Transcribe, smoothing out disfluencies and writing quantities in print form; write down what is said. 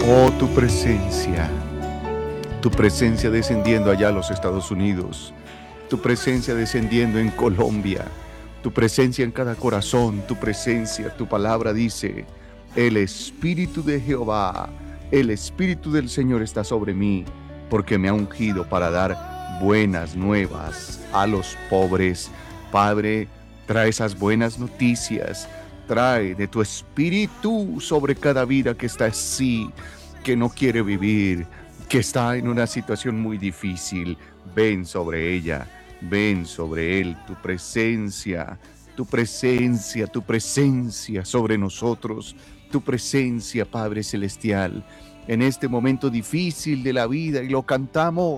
Oh, tu presencia descendiendo allá a los Estados Unidos, tu presencia descendiendo en Colombia, tu presencia en cada corazón, tu presencia, tu palabra dice, el Espíritu de Jehová, el Espíritu del Señor está sobre mí, porque me ha ungido para dar buenas nuevas a los pobres. Padre, trae esas buenas noticias, trae de tu Espíritu sobre cada vida que está así, que no quiere vivir, que está en una situación muy difícil. Ven sobre ella, ven sobre él, tu presencia, tu presencia, tu presencia sobre nosotros, tu presencia, Padre Celestial, en este momento difícil de la vida, y lo cantamos.